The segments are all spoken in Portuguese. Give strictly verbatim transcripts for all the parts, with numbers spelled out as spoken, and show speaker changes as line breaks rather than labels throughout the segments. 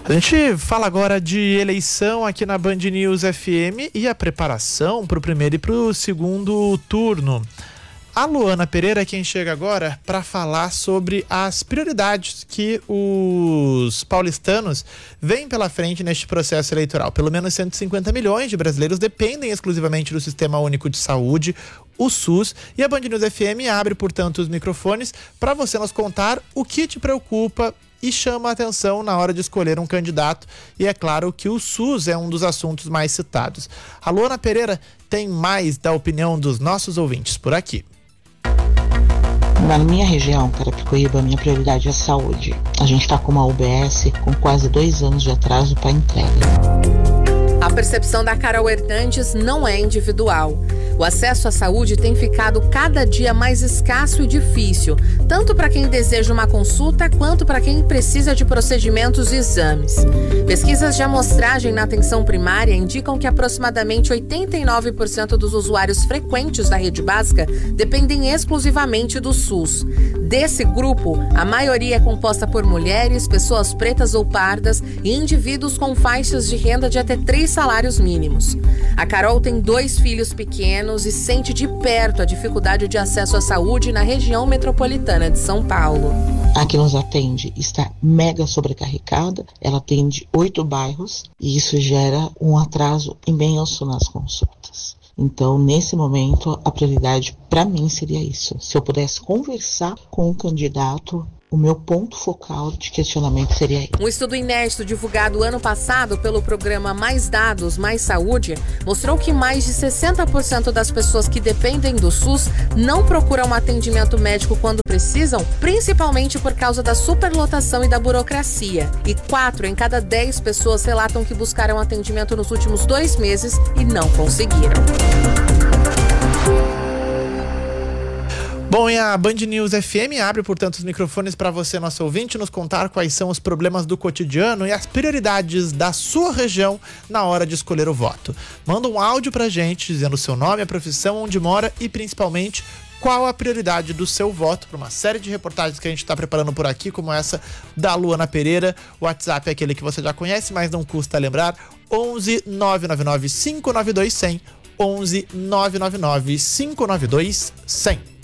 A gente fala agora de eleição aqui na Band News F M e a preparação para o primeiro e para o segundo turno. A Luana Pereira é quem chega agora para falar sobre as prioridades que os paulistanos veem pela frente neste processo eleitoral. Pelo menos cento e cinquenta milhões de brasileiros dependem exclusivamente do Sistema Único de Saúde, o SUS, e a Band News F M abre, portanto, os microfones para você nos contar o que te preocupa e chama a atenção na hora de escolher um candidato. E é claro que o SUS é um dos assuntos mais citados. A Luana Pereira tem mais da opinião dos nossos ouvintes por aqui.
Na minha região, Carapicuíba, a minha prioridade é a saúde. A gente está com uma U B S com quase dois anos de atraso para entrega.
A percepção da Carol Hernandes não é individual. O acesso à saúde tem ficado cada dia mais escasso e difícil, tanto para quem deseja uma consulta quanto para quem precisa de procedimentos e exames. Pesquisas de amostragem na atenção primária indicam que aproximadamente oitenta e nove por cento dos usuários frequentes da rede básica dependem exclusivamente do SUS. Desse grupo, a maioria é composta por mulheres, pessoas pretas ou pardas e indivíduos com faixas de renda de até três salários mínimos. A Carol tem dois filhos pequenos e sente de perto a dificuldade de acesso à saúde na região metropolitana de São Paulo.
A que nos atende está mega sobrecarregada, ela atende oito bairros e isso gera um atraso imenso nas consultas. Então, nesse momento, a prioridade para mim seria isso. Se eu pudesse conversar com o candidato, o meu ponto focal de questionamento seria isso.
Um estudo inédito divulgado ano passado pelo programa Mais Dados, Mais Saúde mostrou que mais de sessenta por cento das pessoas que dependem do SUS não procuram atendimento médico quando precisam, principalmente por causa da superlotação e da burocracia. E quatro em cada dez pessoas relatam que buscaram atendimento nos últimos dois meses e não conseguiram.
Bom, e a Band News F M abre, portanto, os microfones para você, nosso ouvinte, nos contar quais são os problemas do cotidiano e as prioridades da sua região na hora de escolher o voto. Manda um áudio pra gente dizendo o seu nome, a profissão, onde mora e, principalmente, qual a prioridade do seu voto para uma série de reportagens que a gente está preparando por aqui, como essa da Luana Pereira. O WhatsApp é aquele que você já conhece, mas não custa lembrar, onze nove nove nove cinco nove dois zero zero, onze nove nove nove cinco nove dois zero zero.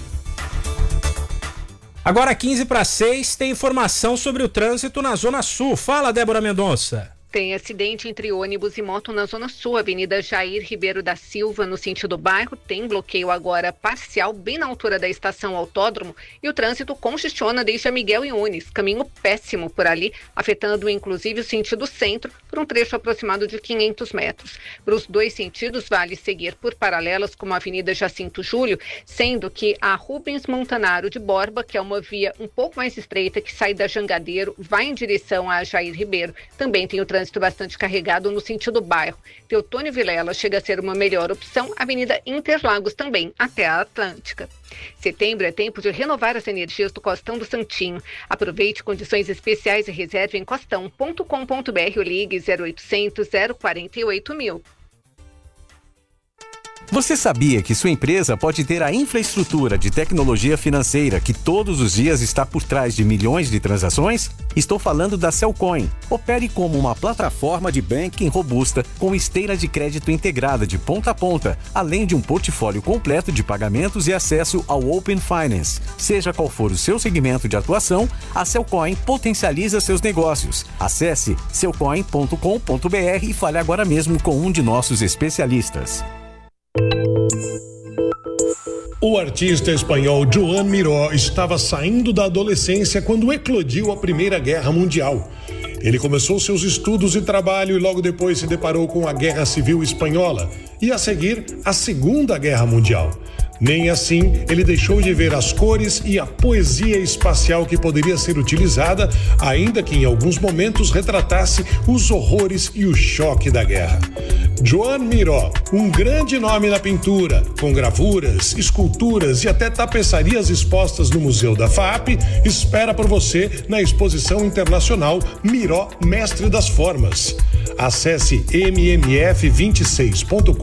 Agora quinze para seis, tem informação sobre o trânsito na Zona Sul. Fala, Débora Mendonça.
Tem acidente entre ônibus e moto na Zona Sul, Avenida Jair Ribeiro da Silva, no sentido bairro. Tem bloqueio agora parcial, bem na altura da estação Autódromo, e o trânsito congestiona desde a Miguel Yunes. Caminho péssimo por ali, afetando inclusive o sentido centro, por um trecho aproximado de quinhentos metros. Para os dois sentidos, vale seguir por paralelas, como a Avenida Jacinto Júlio, sendo que a Rubens Montanaro de Borba, que é uma via um pouco mais estreita, que sai da Jangadeiro, vai em direção a Jair Ribeiro. Também tem o trânsito bastante carregado no sentido bairro. Teotônio Vilela chega a ser uma melhor opção, Avenida Interlagos também, até a Atlântica. Setembro é tempo de renovar as energias do Costão do Santinho. Aproveite condições especiais e reserve em costão ponto com ponto b r ou ligue zero oitocentos, zero quarenta e oito mil.
Você sabia que sua empresa pode ter a infraestrutura de tecnologia financeira que todos os dias está por trás de milhões de transações? Estou falando da Cellcoin. Opere como uma plataforma de banking robusta com esteira de crédito integrada de ponta a ponta, além de um portfólio completo de pagamentos e acesso ao Open Finance. Seja qual for o seu segmento de atuação, a Cellcoin potencializa seus negócios. Acesse cellcoin ponto com ponto b r e fale agora mesmo com um de nossos especialistas.
O artista espanhol Joan Miró estava saindo da adolescência quando eclodiu a Primeira Guerra Mundial. Ele começou seus estudos e trabalho e logo depois se deparou com a Guerra Civil Espanhola e, a seguir, a Segunda Guerra Mundial. Nem assim ele deixou de ver as cores e a poesia espacial que poderia ser utilizada, ainda que em alguns momentos retratasse os horrores e o choque da guerra. Joan Miró, um grande nome na pintura, com gravuras, esculturas e até tapeçarias expostas no Museu da F A A P, espera por você na exposição internacional Miró, Mestre das Formas. Acesse m m f vinte e seis ponto com